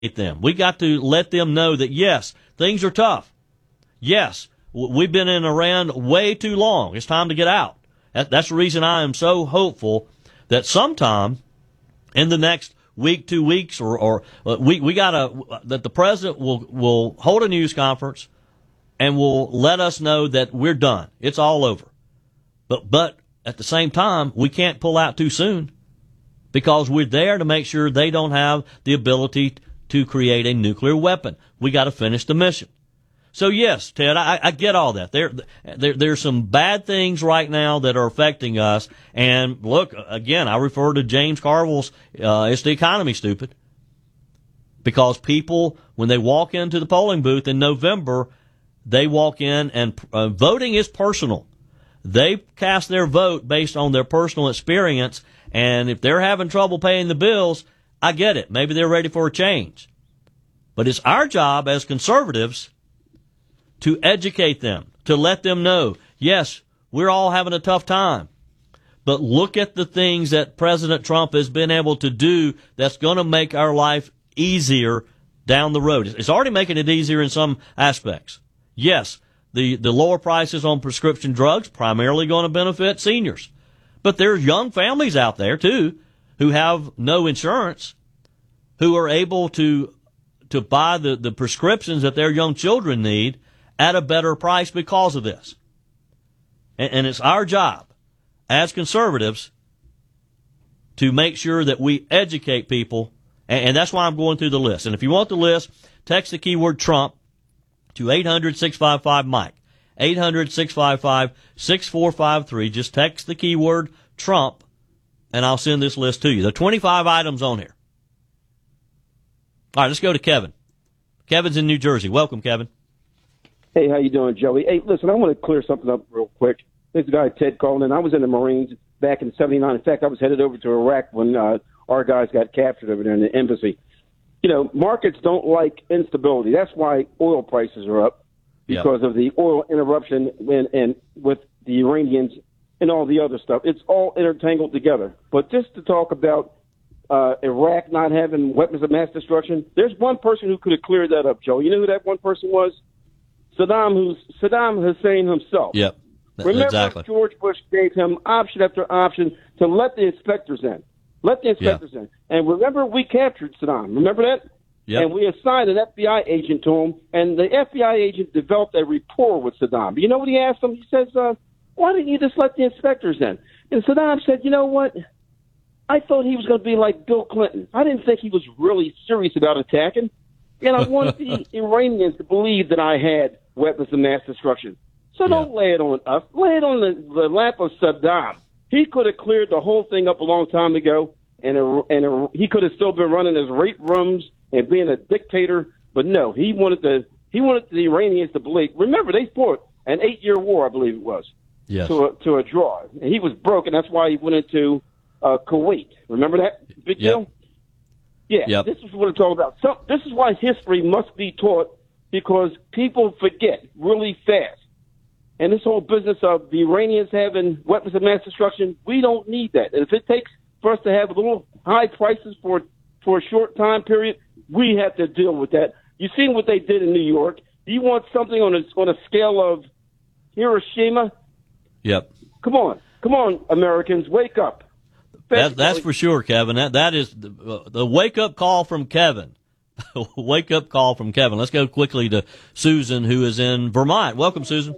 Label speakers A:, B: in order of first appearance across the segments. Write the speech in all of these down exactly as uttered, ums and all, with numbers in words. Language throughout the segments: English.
A: them. We got to let them know that, yes, things are tough. Yes, we've been in Iran way too long. It's time to get out. That's the reason I am so hopeful that sometime in the next week, two weeks, or, or we we gotta that the president will will hold a news conference and will let us know that we're done. It's all over. But but at the same time, we can't pull out too soon because we're there to make sure they don't have the ability to create a nuclear weapon. We got to finish the mission. So yes, Ted, I, I get all that. There, there, there's some bad things right now that are affecting us. And look, again, I refer to James Carville's, uh, it's the economy, stupid. Because people, when they walk into the polling booth in November, they walk in and uh, voting is personal. They cast their vote based on their personal experience. And if they're having trouble paying the bills, I get it. Maybe they're ready for a change. But it's our job as conservatives to educate them, to let them know, yes, we're all having a tough time, but look at the things that President Trump has been able to do that's going to make our life easier down the road. It's already making it easier in some aspects. Yes, the, the lower prices on prescription drugs primarily going to benefit seniors, but there's young families out there, too, who have no insurance, who are able to to buy the, the prescriptions that their young children need at a better price because of this. And, and it's our job as conservatives to make sure that we educate people, and, and that's why I'm going through the list. And if you want the list, text the keyword Trump to eight hundred, six five five, Mike. eight hundred, six five five, six four five three. Just text the keyword Trump, and I'll send this list to you. There are twenty-five items on here. All right, let's go to Kevin. Kevin's in New Jersey. Welcome, Kevin.
B: Hey, how you doing, Joey? Hey, listen, I want to clear something up real quick. This guy, Ted Coleman, I was in the Marines back in seventy-nine. In fact, I was headed over to Iraq when uh, our guys got captured over there in the embassy. You know, markets don't like instability. That's why oil prices are up, because yep. of the oil interruption and, and with the Iranians and all the other stuff. It's all intertangled together. But just to talk about uh, Iraq not having weapons of mass destruction, there's one person who could have cleared that up, Joe. You know who that one person was? Saddam, who's Saddam Hussein himself.
A: Yep,
B: Remember,
A: exactly.
B: George Bush gave him option after option to let the inspectors in. Let the inspectors yeah. in. And remember, we captured Saddam. Remember that?
A: Yep.
B: And we assigned an F B I agent to him, and the F B I agent developed a rapport with Saddam. You know what he asked him? He says, uh, why didn't you just let the inspectors in? And Saddam said, you know what? I thought he was going to be like Bill Clinton. I didn't think he was really serious about attacking. And I wanted the Iranians to believe that I had weapons of mass destruction. So don't yeah. lay it on us. Lay it on the, the lap of Saddam. He could have cleared the whole thing up a long time ago, and a, and a, he could have still been running his rape rooms and being a dictator. But no, he wanted the he wanted the Iranians to believe. Remember, they fought an eight-year war, I believe it was,
A: yes.
B: to a, to a draw. And he was broke, and that's why he went into uh, Kuwait. Remember that big
A: yep.
B: deal? Yeah,
A: yep.
B: This is what it's all about. So this is why history must be taught, because people forget really fast. And this whole business of the Iranians having weapons of mass destruction, we don't need that. And if it takes for us to have little high prices for for a short time period, we have to deal with that. You've seen what they did in New York. Do you want something on a, on a scale of Hiroshima?
A: Yep.
B: Come on. Come on, Americans, wake up.
A: That, that's for sure, Kevin. That That is the, the wake-up call from Kevin. Wake-up call from Kevin. Let's go quickly to Susan, who is in Vermont. Welcome, Susan.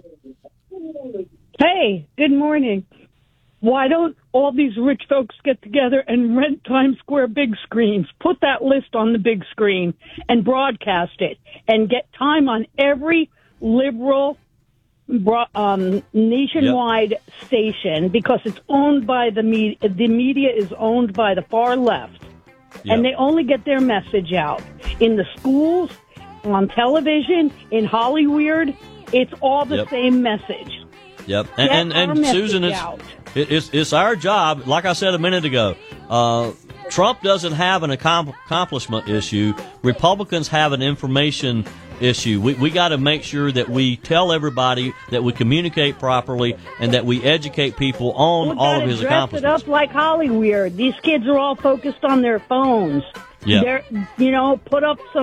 C: Hey, good morning. Why don't all these rich folks get together and rent Times Square big screens? Put that list on the big screen and broadcast it, and get time on every liberal um, nationwide yep. station, because it's owned by the media. The media is owned by the far left, yep. and they only get their message out in the schools, on television, in Hollywood. It's all the
A: yep.
C: same message.
A: Yep, and and, and Susan, it's, it, it's it's our job. Like I said a minute ago, uh, Trump doesn't have an accomplishment issue. Republicans have an information issue. We we got to make sure that we tell everybody, that we communicate properly, and that we educate people on
C: we
A: all of his
C: dress
A: accomplishments.
C: It up like Hollywood. These kids are all focused on their phones.
A: Yeah.
C: They're, you know, put up some